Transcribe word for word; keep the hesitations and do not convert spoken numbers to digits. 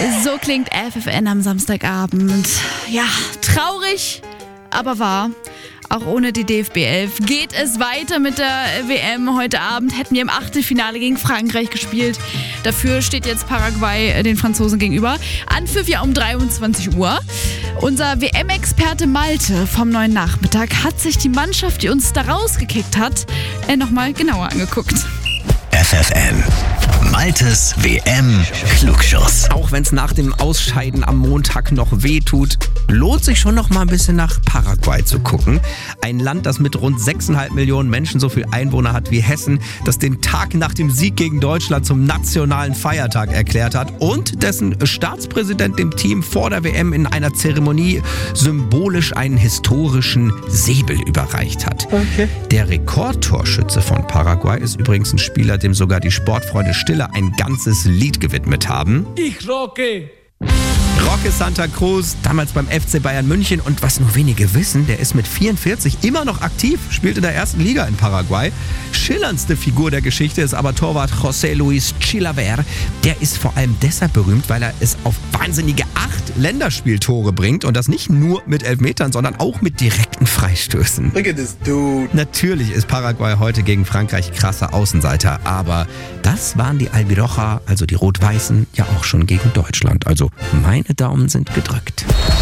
So klingt F F N am Samstagabend. Ja, traurig, aber wahr. Auch ohne die D F B elf geht es weiter mit der W M. Heute Abend hätten wir im Achtelfinale gegen Frankreich gespielt. Dafür steht jetzt Paraguay den Franzosen gegenüber. Anpfiff ja um dreiundzwanzig Uhr. Unser W M-Experte Malte vom neuen Nachmittag hat sich die Mannschaft, die uns da rausgekickt hat, äh, nochmal genauer angeguckt. F F N, Maltes W M-Klugschuss. Auch wenn es nach dem Ausscheiden am Montag noch weh tut, lohnt sich schon noch mal ein bisschen nach Paraguay zu gucken. Ein Land, das mit rund sechseinhalb Millionen Menschen so viel Einwohner hat wie Hessen, das den Tag nach dem Sieg gegen Deutschland zum nationalen Feiertag erklärt hat und dessen Staatspräsident dem Team vor der W M in einer Zeremonie symbolisch einen historischen Säbel überreicht hat. Okay. Der Rekordtorschütze von Paraguay ist übrigens ein Spieler, dem sogar die Sportfreunde Stille ein ganzes Lied gewidmet haben. Ich rocke! Roque Santa Cruz, damals beim F C Bayern München und was nur wenige wissen, der ist mit vierundvierzig immer noch aktiv, spielt in der ersten Liga in Paraguay. Schillerndste Figur der Geschichte ist aber Torwart José Luis Chilaver. Der ist vor allem deshalb berühmt, weil er es auf wahnsinnige acht Länderspieltore bringt und das nicht nur mit Elfmetern, sondern auch mit direkten Freistößen. Look at this dude. Natürlich ist Paraguay heute gegen Frankreich krasser Außenseiter, aber das waren die Albiroja, also die Rot-Weißen, ja auch schon gegen Deutschland. Also meine Daumen sind gedrückt.